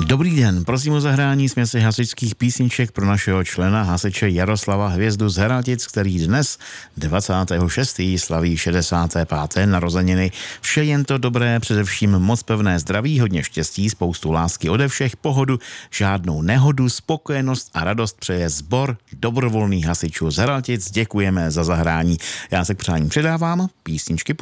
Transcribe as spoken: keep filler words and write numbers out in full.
Dobrý den, prosím o zahrání směsi hasičských písniček pro našeho člena hasiče Jaroslava Hvězdu z Heraltic, který dnes dvacátého šestého slaví šedesáté páté narozeniny. Vše jen to dobré, především moc pevné zdraví, hodně štěstí, spoustu lásky ode všech, pohodu, žádnou nehodu, spokojenost a radost přeje sbor dobrovolných hasičů z Heraltic. Děkujeme za zahrání. Já se k přání předávám, písničky